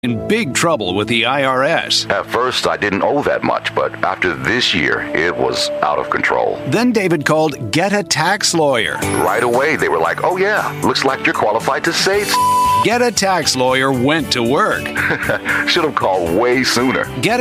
in big trouble with the IRS. At first, I didn't owe that much, but after this year, it was out of control. Then David called Get a Tax Lawyer. Right away, they were like, oh yeah, looks like you're qualified to save. Get a Tax Lawyer went to work. Should have called way sooner. Get